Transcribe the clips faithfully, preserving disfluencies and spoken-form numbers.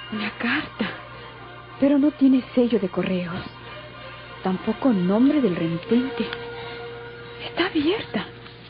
Una carta, pero no tiene sello de correos. Tampoco nombre del remitente. Está abierta.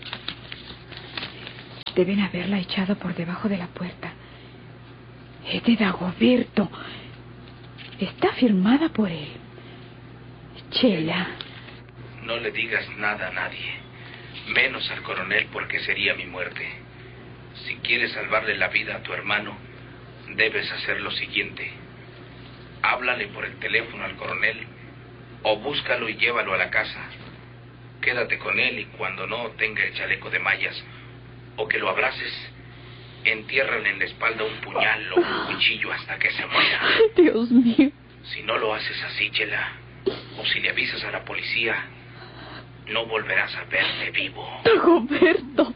Deben haberla echado por debajo de la puerta. Es de Dagoberto. Está firmada por él. Chela. No le digas nada a nadie, menos al coronel, porque sería mi muerte. Si quieres salvarle la vida a tu hermano, debes hacer lo siguiente. Háblale por el teléfono al coronel, o búscalo y llévalo a la casa. Quédate con él y cuando no tenga el chaleco de mallas, o que lo abraces, entiérrale en la espalda un puñal o un cuchillo hasta que se muera. Dios mío. Si no lo haces así, Chela, o si le avisas a la policía, no volverás a verme vivo. Dagoberto.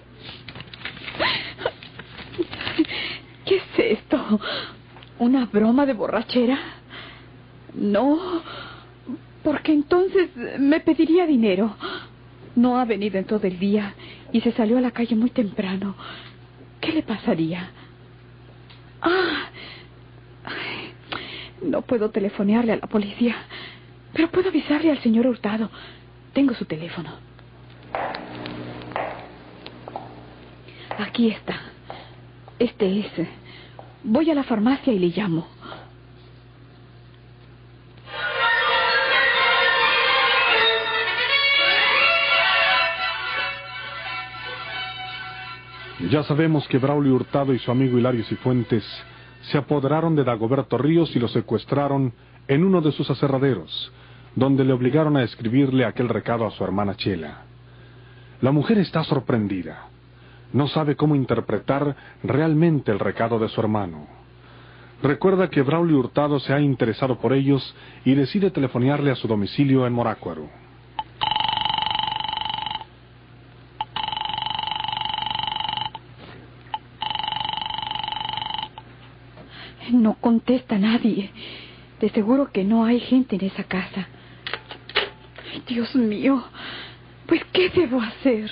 ¿Qué es esto? ¿Una broma de borrachera? No, porque entonces me pediría dinero. No ha venido en todo el día y se salió a la calle muy temprano. ¿Qué le pasaría? Ah, no puedo telefonearle a la policía, pero puedo avisarle al señor Hurtado. Tengo su teléfono. Aquí está. Este es. Voy a la farmacia y le llamo. Ya sabemos que Braulio Hurtado y su amigo Hilario Cifuentes se apoderaron de Dagoberto Ríos y lo secuestraron en uno de sus aserraderos, donde le obligaron a escribirle aquel recado a su hermana Chela. La mujer está sorprendida. No sabe cómo interpretar realmente el recado de su hermano. Recuerda que Braulio Hurtado se ha interesado por ellos y decide telefonearle a su domicilio en Morácuaro. No contesta nadie. De seguro que no hay gente en esa casa. Ay, Dios mío. Pues, ¿qué debo hacer?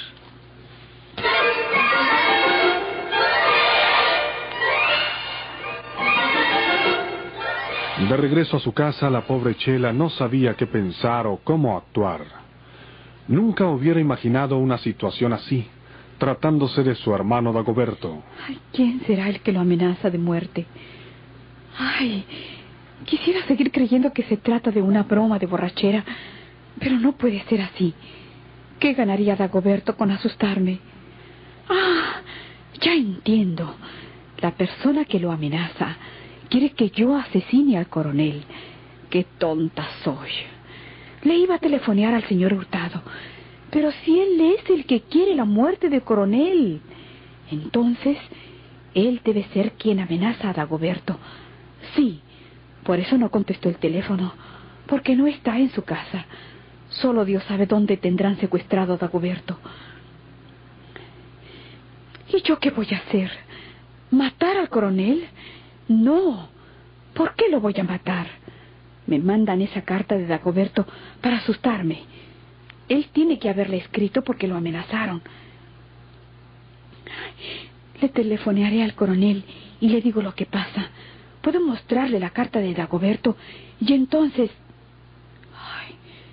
De regreso a su casa, la pobre Chela no sabía qué pensar o cómo actuar. Nunca hubiera imaginado una situación así, tratándose de su hermano Dagoberto. Ay, ¿quién será el que lo amenaza de muerte? Ay, quisiera seguir creyendo que se trata de una broma de borrachera, pero no puede ser así. ¿Qué ganaría Dagoberto con asustarme? Ah, ya entiendo. La persona que lo amenaza quiere que yo asesine al coronel. ¡Qué tonta soy! Le iba a telefonear al señor Hurtado, pero si él es el que quiere la muerte del coronel, entonces él debe ser quien amenaza a Dagoberto. Sí, por eso no contestó el teléfono, porque no está en su casa. Solo Dios sabe dónde tendrán secuestrado a Dagoberto. ¿Y yo qué voy a hacer? ¿Matar al coronel? No. ¿Por qué lo voy a matar? Me mandan esa carta de Dagoberto para asustarme. Él tiene que haberla escrito porque lo amenazaron. Le telefonearé al coronel y le digo lo que pasa. Puedo mostrarle la carta de Dagoberto y entonces... Ay,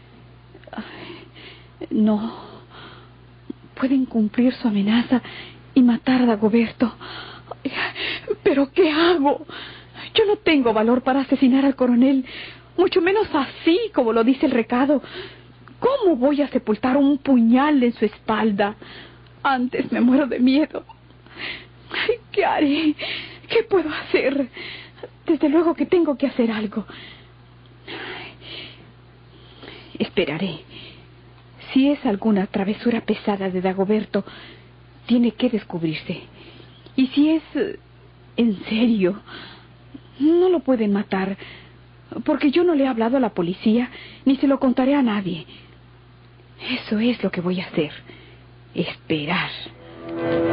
ay, no. Pueden cumplir su amenaza y matar a Dagoberto. ¿Pero qué hago? Yo no tengo valor para asesinar al coronel, mucho menos así como lo dice el recado. ¿Cómo voy a sepultar un puñal en su espalda? Antes me muero de miedo. Ay, ¿qué haré? ¿Qué puedo hacer? Desde luego que tengo que hacer algo. Esperaré. Si es alguna travesura pesada de Dagoberto, tiene que descubrirse. Y si es en serio, no lo pueden matar, porque yo no le he hablado a la policía, ni se lo contaré a nadie. Eso es lo que voy a hacer. Esperar.